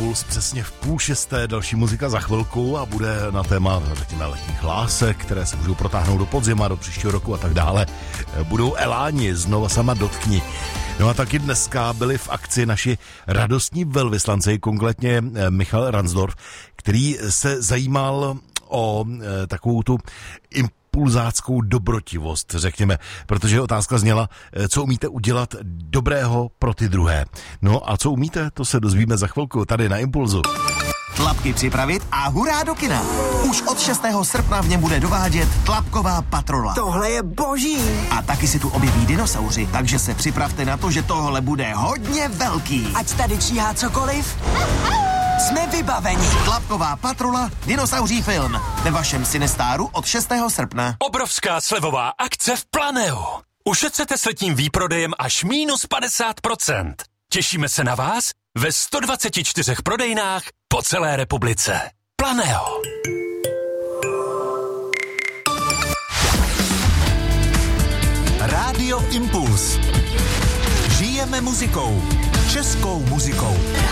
Impuls přesně v 5:30, další muzika za chvilku a bude na téma, řekněme, letních hlásek, které se můžou protáhnout do podzima, do příštího roku a tak dále. Budou eláni, znova sama dotkni. No a taky dneska byli v akci naši radostní velvyslanci, konkrétně Michal Ransdorf, který se zajímal o takovou tu impulzáckou dobrotivost, řekněme, protože otázka zněla, co umíte udělat dobrého pro ty druhé. No a co umíte, to se dozvíme za chvilku tady na Impulzu. Tlapky připravit a hurá do kina. Už od 6. srpna v něm bude dovádět Tlapková patrola. Tohle je boží. A taky si tu objeví dinosauři, takže se připravte na to, že tohle bude hodně velký. Ať tady číhá cokoliv, jsme vybaveni. Tlapková patrola, dinosauří film. Ve vašem Cinestáru od 6. srpna. Obrovská slevová akce v Planeu. Ušetřete s letním výprodejem až minus 50%. Těšíme se na vás ve 124 prodejnách po celé republice. Planeo. Rádio Impuls. Žijeme muzikou. Českou muzikou.